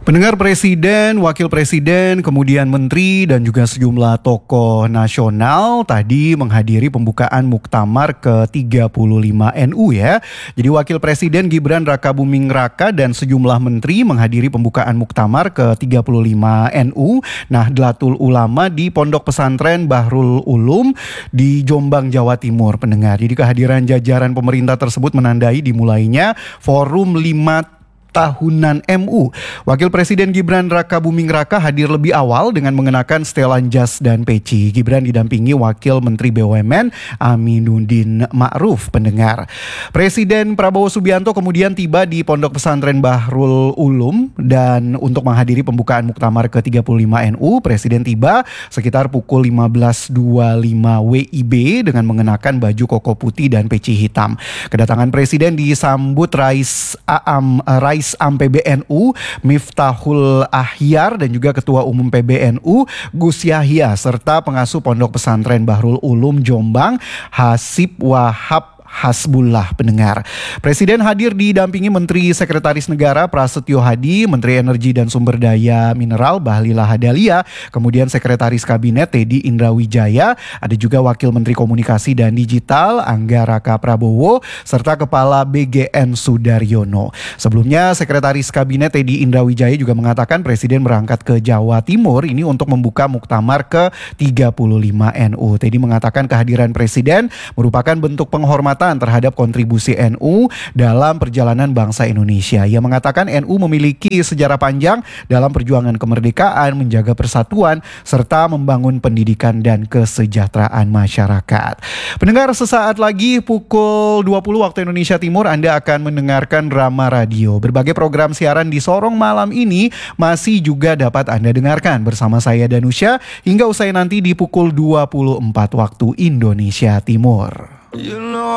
Pendengar Presiden, Wakil Presiden, kemudian Menteri dan juga sejumlah tokoh nasional tadi menghadiri pembukaan Muktamar ke-35 NU ya. Jadi Wakil Presiden Gibran Rakabuming Raka dan sejumlah menteri menghadiri pembukaan Muktamar ke-35 NU Nahdlatul Ulama di Pondok Pesantren Bahrul Ulum di Jombang, Jawa Timur, pendengar. Jadi kehadiran jajaran pemerintah tersebut menandai dimulainya Forum 5 Tahunan MU. Wakil Presiden Gibran Rakabuming Raka hadir lebih awal dengan mengenakan setelan jas dan peci. Gibran didampingi Wakil Menteri BUMN Aminuddin Ma'ruf, pendengar. Presiden Prabowo Subianto kemudian tiba di Pondok Pesantren Bahrul Ulum dan untuk menghadiri pembukaan Muktamar ke-35 NU, Presiden tiba sekitar pukul 15.25 WIB dengan mengenakan baju koko putih dan peci hitam. Kedatangan Presiden disambut Rais Am PBNU Miftahul Ahyar dan juga Ketua Umum PBNU Gus Yahya serta pengasuh Pondok Pesantren Bahrul Ulum Jombang Hasib Wahab Hasbullah, pendengar. Presiden hadir didampingi Menteri Sekretaris Negara Prasetyo Hadi, Menteri Energi dan Sumber Daya Mineral Bahlila Hadalia, kemudian Sekretaris Kabinet Teddy Indrawijaya, ada juga Wakil Menteri Komunikasi dan Digital Angga Raka Prabowo, serta Kepala BGN Sudaryono. Sebelumnya Sekretaris Kabinet Teddy Indrawijaya juga mengatakan Presiden berangkat ke Jawa Timur ini untuk membuka Muktamar ke-35 NU. Teddy mengatakan kehadiran Presiden merupakan bentuk penghormatan terhadap kontribusi NU dalam perjalanan bangsa Indonesia. Ia mengatakan NU memiliki sejarah panjang dalam perjuangan kemerdekaan, menjaga persatuan, serta membangun pendidikan dan kesejahteraan masyarakat. Pendengar, sesaat lagi pukul 20 waktu Indonesia Timur Anda akan mendengarkan Rama Radio. Berbagai program siaran di Sorong malam ini masih juga dapat Anda dengarkan bersama saya Danusya hingga usai nanti di pukul 24 waktu Indonesia Timur.